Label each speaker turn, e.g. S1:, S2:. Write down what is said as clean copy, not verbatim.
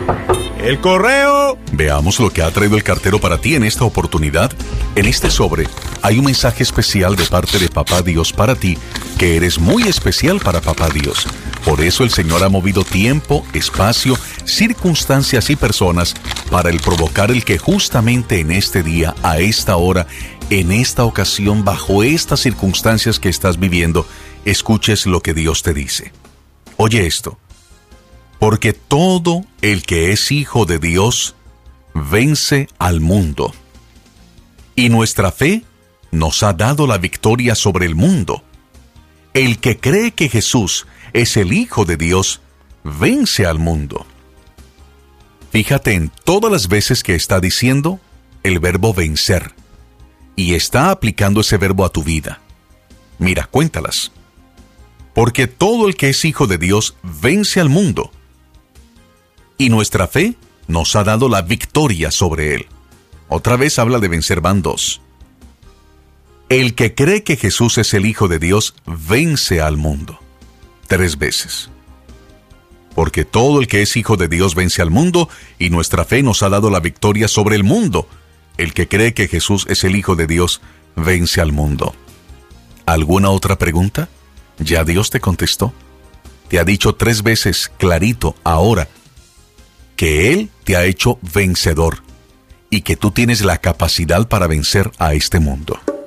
S1: ¡El correo!
S2: Veamos lo que ha traído el cartero para ti en esta oportunidad. En este sobre hay un mensaje especial de parte de Papá Dios para ti, que eres muy especial para Papá Dios. Por eso el Señor ha movido tiempo, espacio, circunstancias y personas para el provocar el que justamente en este día, a esta hora, en esta ocasión, bajo estas circunstancias que estás viviendo, escuches lo que Dios te dice. Oye esto. Porque todo el que es hijo de Dios vence al mundo. Y nuestra fe nos ha dado la victoria sobre el mundo. El que cree que Jesús es el Hijo de Dios vence al mundo. Fíjate en todas las veces que está diciendo el verbo vencer. Y está aplicando ese verbo a tu vida. Mira, cuéntalas. Porque todo el que es hijo de Dios vence al mundo. Y nuestra fe nos ha dado la victoria sobre él. Otra vez habla de vencer, van dos. El que cree que Jesús es el Hijo de Dios vence al mundo. 3 veces. Porque todo el que es hijo de Dios vence al mundo, y nuestra fe nos ha dado la victoria sobre el mundo. El que cree que Jesús es el Hijo de Dios vence al mundo. ¿Alguna otra pregunta? ¿Ya Dios te contestó? Te ha dicho 3 veces clarito ahora que Él te ha hecho vencedor y que tú tienes la capacidad para vencer a este mundo.